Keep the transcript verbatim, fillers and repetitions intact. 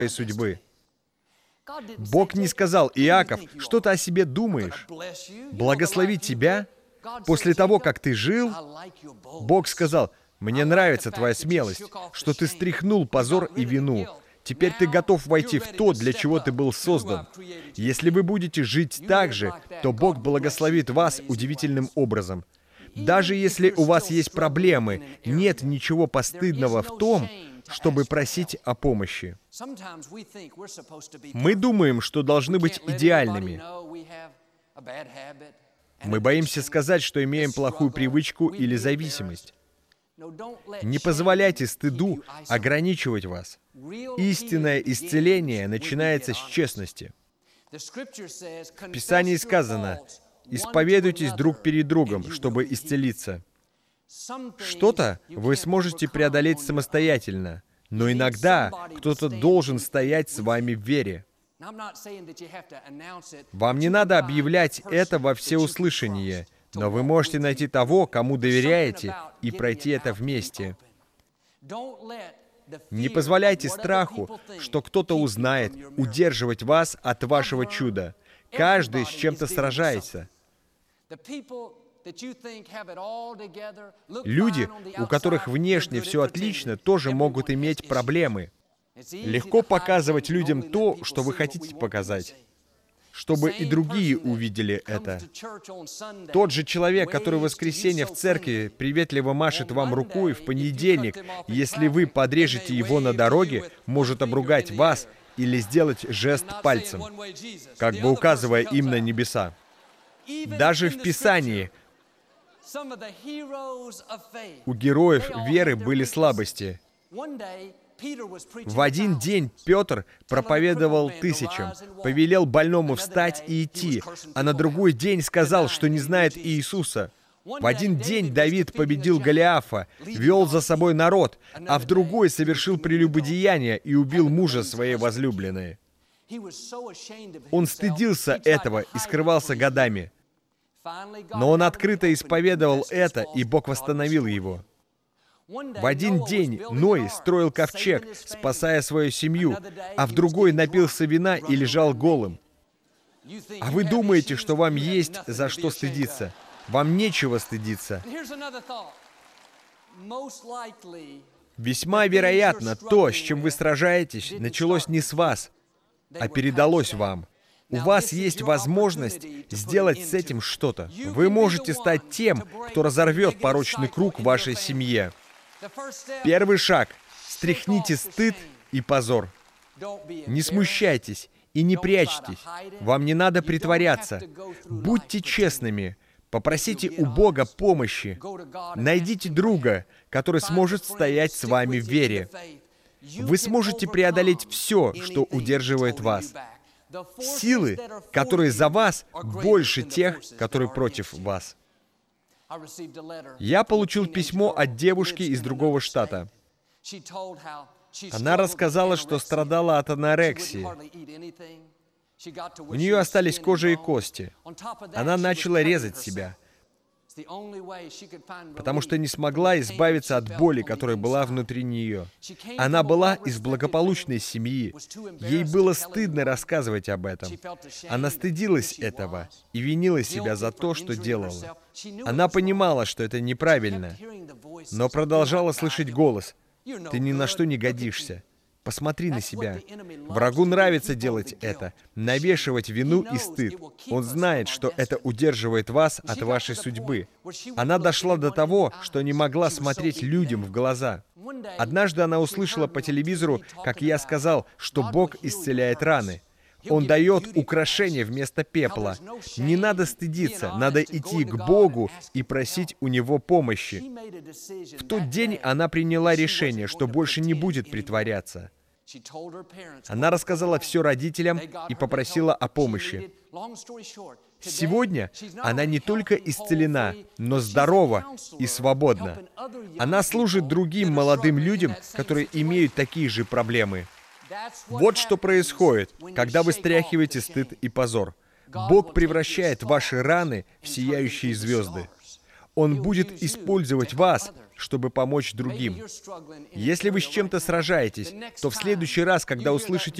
судьбы. Бог не сказал: «Иаков, что ты о себе думаешь? Благословить тебя?» После того, как ты жил, Бог сказал: «Мне нравится твоя смелость, что ты стряхнул позор и вину. Теперь ты готов войти в то, для чего ты был создан. Если вы будете жить так же, то Бог благословит вас удивительным образом. Даже если у вас есть проблемы, нет ничего постыдного в том, чтобы просить о помощи. Мы думаем, что должны быть идеальными. Мы боимся сказать, что имеем плохую привычку или зависимость. Не позволяйте стыду ограничивать вас. Истинное исцеление начинается с честности. В Писании сказано: «Исповедуйтесь друг перед другом, чтобы исцелиться». Что-то вы сможете преодолеть самостоятельно, но иногда кто-то должен стоять с вами в вере. Вам не надо объявлять это во всеуслышание, но вы можете найти того, кому доверяете, и пройти это вместе. Не позволяйте страху, что кто-то узнает, удерживать вас от вашего чуда. Каждый с чем-то сражается. Люди, у которых внешне все отлично, тоже могут иметь проблемы. Легко показывать людям то, что вы хотите показать, чтобы и другие увидели это. Тот же человек, который в воскресенье в церкви приветливо машет вам рукой, в понедельник, если вы подрежете его на дороге, может обругать вас или сделать жест пальцем, как бы указывая им на небеса. Даже в Писании у героев веры были слабости. В один день Петр проповедовал тысячам, повелел больному встать и идти, а на другой день сказал, что не знает Иисуса. В один день Давид победил Голиафа, вел за собой народ, а в другой совершил прелюбодеяние и убил мужа своей возлюбленной. Он стыдился этого и скрывался годами. Но он открыто исповедовал это, и Бог восстановил его. В один день Ной строил ковчег, спасая свою семью, а в другой напился вина и лежал голым. А вы думаете, что вам есть за что стыдиться? Вам нечего стыдиться. Весьма вероятно, то, с чем вы сражаетесь, началось не с вас, а передалось вам. У вас есть возможность сделать с этим что-то. Вы можете стать тем, кто разорвет порочный круг в вашей семье. Первый шаг — стряхните стыд и позор. Не смущайтесь и не прячьтесь. Вам не надо притворяться. Будьте честными. Попросите у Бога помощи. Найдите друга, который сможет стоять с вами в вере. Вы сможете преодолеть все, что удерживает вас. Силы, которые за вас, больше тех, которые против вас. Я получил письмо от девушки из другого штата. Она рассказала, что страдала от анорексии. У нее остались кожа и кости. Она начала резать себя, потому что не смогла избавиться от боли, которая была внутри нее. Она была из благополучной семьи. Ей было стыдно рассказывать об этом. Она стыдилась этого и винила себя за то, что делала. Она понимала, что это неправильно, но продолжала слышать голос: «Ты ни на что не годишься. Посмотри на себя». Врагу нравится делать это, навешивать вину и стыд. Он знает, что это удерживает вас от вашей судьбы. Она дошла до того, что не могла смотреть людям в глаза. Однажды она услышала по телевизору, как я сказал, что Бог исцеляет раны. Он дает украшения вместо пепла. Не надо стыдиться, надо идти к Богу и просить у Него помощи. В тот день она приняла решение, что больше не будет притворяться. Она рассказала все родителям и попросила о помощи. Сегодня она не только исцелена, но здорова и свободна. Она служит другим молодым людям, которые имеют такие же проблемы. Вот что происходит, когда вы стряхиваете стыд и позор. Бог превращает ваши раны в сияющие звезды. Он будет использовать вас, чтобы помочь другим. Если вы с чем-то сражаетесь, то в следующий раз, когда услышите